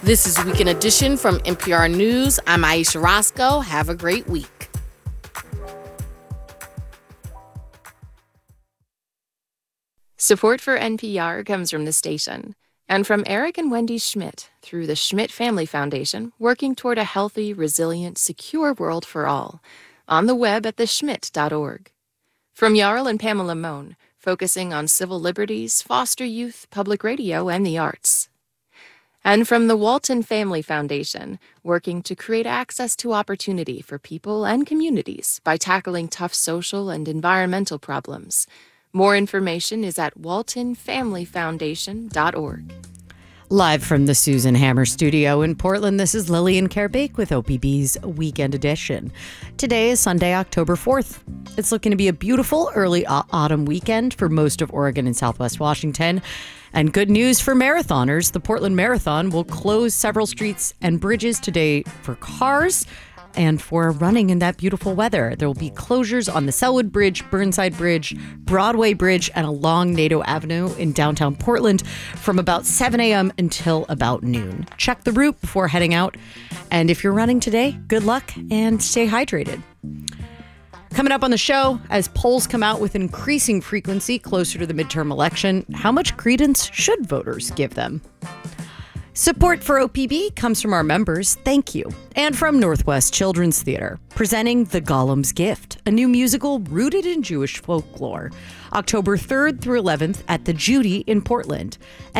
This is Weekend Edition from NPR News. I'm Aisha Roscoe. Have a great week. Support for NPR comes from the station and from Eric and Wendy Schmidt through the Schmidt Family Foundation, working toward a healthy, resilient, secure world for all. On the web at theschmidt.org. From Jarl and Pamela Mohn, focusing on civil liberties, foster youth, public radio, and the arts. And from the Walton Family Foundation, working to create access to opportunity for people and communities by tackling tough social and environmental problems. More information is at waltonfamilyfoundation.org. Live from the Susan Hammer Studio in Portland, this is Lillian Kerbeek with OPB's Weekend Edition. Today is Sunday, October 4th. It's looking to be a beautiful early autumn weekend for most of Oregon and Southwest Washington. And good news for marathoners, the Portland Marathon will close several streets and bridges today for cars and for running in that beautiful weather. There will be closures on the Selwood Bridge, Burnside Bridge, Broadway Bridge, and along Nadeau Avenue in downtown Portland from about 7 a.m. until about noon. Check the route before heading out. And if you're running today, good luck and stay hydrated. Coming up on the show, as polls come out with increasing frequency closer to the midterm election, how much credence should voters give them? Support for OPB comes from our members, thank you, and from Northwest Children's Theater, presenting The Golem's Gift, a new musical rooted in Jewish folklore. October 3rd through 11th at the Judy in Portland,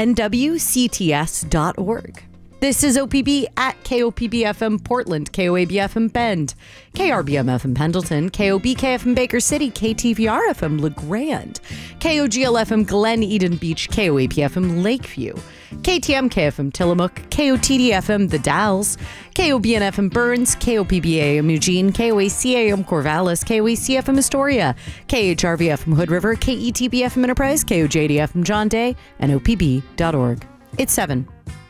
nwcts.org. This is OPB at KOPB-FM Portland, KOAB-FM Bend, KRBM-FM Pendleton, KOBK-FM Baker City, KTVR-FM LeGrand, KOGL-FM Glen Eden Beach, KOAP-FM Lakeview, KTMK-FM Tillamook, KOTD-FM The Dalles, KOBN-FM Burns, KOPB-AM Eugene, KOAC-AM Corvallis, KOAC-FM Astoria, KHRV-FM Hood River, KETB-FM Enterprise, KOJD-FM John Day, and OPB.org. It's 7.